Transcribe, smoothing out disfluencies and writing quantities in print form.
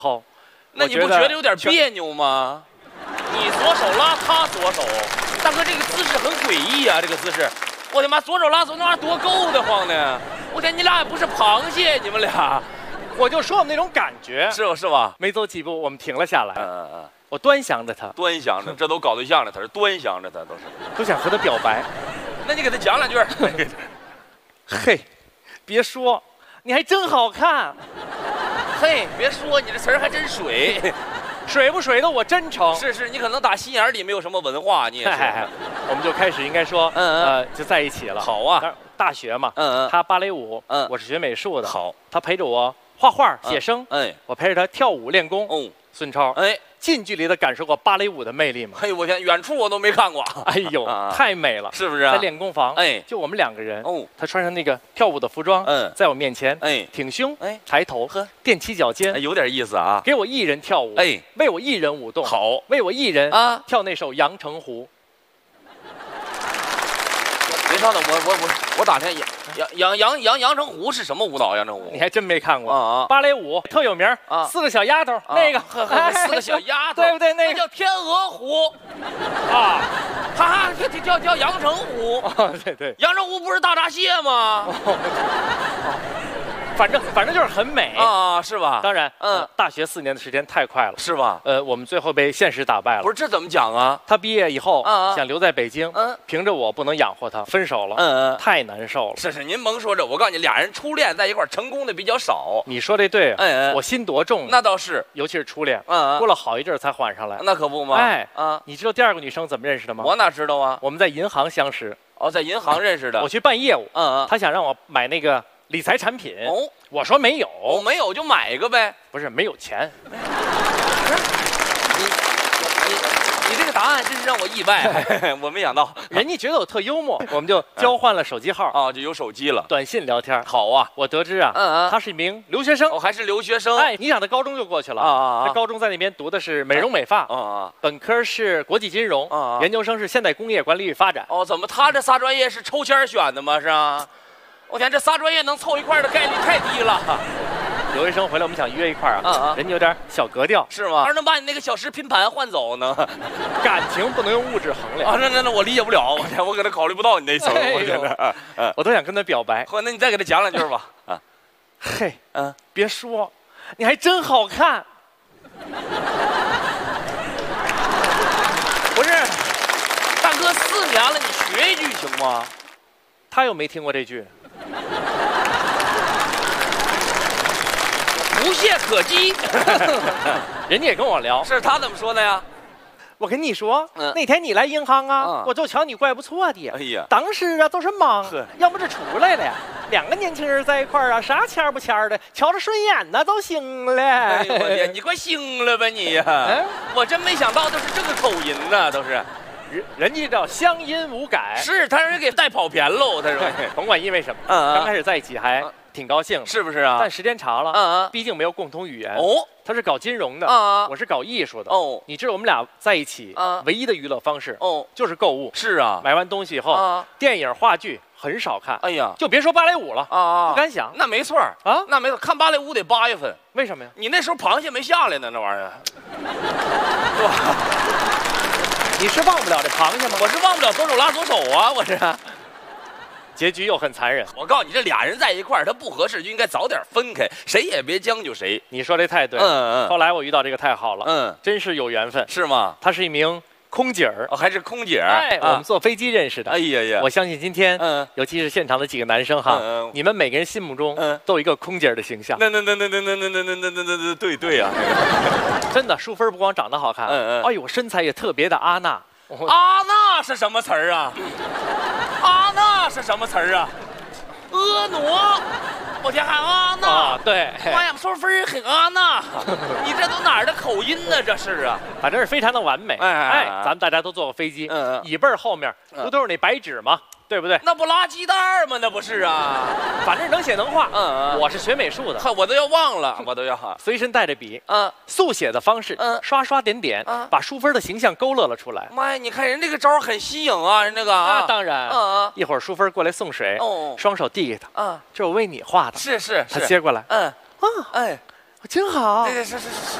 好， 那你不觉得有点别扭吗？你左手拉他左手，大哥这个姿势很诡异啊，这个姿势，我的妈，左手拉左手那玩意儿多够得慌呢！我天，你俩也不是螃蟹，你们俩， 我就说我们那种感觉， 是吧？ 没走几步，我们停了下来。我端详着他， 端详着，这都搞对象了，他是端详着他， 都想和他表白。 那你给他讲两句。 嘿，别说，你还真好看。 嘿，别说，你这词儿还真水。 水不水的我真诚。 是，你可能打心眼里没有什么文化，你也是。 我们就开始应该说，就在一起了。 好啊， 大学嘛，他芭蕾舞，我是学美术的。 好， 他陪着我画画写生，我陪着他跳舞练功。孙超，近距离的感受过芭蕾舞的魅力吗？ 我天，远处我都没看过。 哎呦，太美了， 是不是？ 在练功房，就我们两个人。他穿上那个跳舞的服装，在我面前，挺胸，抬头，踮起脚尖， 有点意思啊。 给我一人跳舞，为我一人舞动， 好， 为我一人跳那首《阳澄湖》。 别稍等，我打听阳澄湖是什么舞蹈？阳澄湖你还真没看过啊？芭蕾舞特有名啊，4个小丫头，那个 4个小丫头， 对不对？那叫天鹅湖啊，叫阳澄湖。 对， 阳澄湖不是大闸蟹吗？ 反正就是很美啊，是吧？ 当然，大学4年的时间太快了， 是吧？ 我们最后被现实打败了。 不是，这怎么讲啊？ 他毕业以后想留在北京，凭着我不能养活他，分手了，太难受了。 是，您甭说这，我告诉你，俩人初恋在一块成功的比较少。 你说这对，我心多重。 那倒是， 尤其是初恋，过了好一阵才缓上来。 那可不吗？ 你知道第2个女生怎么认识的吗？ 我哪知道啊？ 我们在银行相识。 在银行认识的。 我去办业务，他想让我买那个理财产品，我说没有， 没有就买一个呗。 不是没有钱。 你这个答案真是让我意外，我没想到， 人家觉得我特幽默，我们就交换了手机号就有手机了， 短信聊天。 好啊， 我得知他是一名留学生， 还是留学生。 你想他高中就过去了他高中在那边读的是美容美发本科是国际金融研究生是现代工业管理与发展。 怎么他这仨专业是抽签选的吗？是啊。我天，这仨专业能凑一块的概率太低了。 留学生回来，我们想约一块人家有点小格调， 是吗？还能把你那个小食拼盘换走呢？ 感情不能用物质衡量那我理解不了，我天，我可能考虑不到你那层，我觉得， 我都想跟他表白。 那你再给他讲两句吧。 嘿，别说，你还真好看。 不是，大哥4年了，你学一句行吗？ 他又没听过这句。 无懈可击。 人家也跟我聊， 是他怎么说的呀？ 我跟你说，那天你来银行我就瞧你怪不错的。 哎呀， 当时都是忙，要不是出来了呀，2个年轻人在一块儿啥钱不钱的，瞧着顺眼那都行了。 哎呦我天，你快行了吧你呀！我真没想到都是这个口音呢，都是。 人家叫乡音无改， 是他是给带跑偏喽，他说。 甭管因为什么，刚开始在一起还挺高兴， 是不是啊？ 但时间长了，毕竟没有共同语言。他是搞金融的，我是搞艺术的。你知道我们俩在一起，唯一的娱乐方式就是购物。 是啊， 买完东西以后，电影话剧很少看。 哎呀， 就别说芭蕾舞了不敢想。 那没错那没错，看芭蕾舞得8月份。 为什么呀？ 你那时候螃蟹没下来呢，那玩意儿，是吧？ 你是忘不了这螃蟹吗？ 我是忘不了左手拉左手啊，我是。 结局又很残忍。 我告诉你，这俩人在一块儿，他不合适就应该早点分开，谁也别将就谁。 你说这太对了。后来我遇到这个太好了。真是有缘分。 是吗？ 她是一名空姐儿。 还是空姐儿。 我们坐飞机认识的。 哎呀呀！ 我相信今天，尤其是现场的几个男生哈，你们每个人心目中都有一个空姐儿的形象。 对呀。 真的，淑芬不光长得好看，哎呦，身材也特别的阿娜。 阿娜是什么词儿啊？阿娜是什么词儿啊？婀娜，我天，还阿娜？ 对。 妈呀，淑芬很阿娜，你这都哪儿的口音呢？这是啊， 反正是非常的完美。咱们大家都坐过飞机，椅背后面不都是那白纸吗？对不对？ 那不拉鸡蛋吗？那不是啊， 反正能写能画。我是学美术的， 我都要忘了，我都要随身带着笔。速写的方式，刷刷点点，把淑芬的形象勾勒了出来。 妈呀，你看人这个招很新颖啊，人这个那当然。一会儿淑芬过来送水，双手递给他。这我为你画的。 是。 他接过来。 真好。 对，是。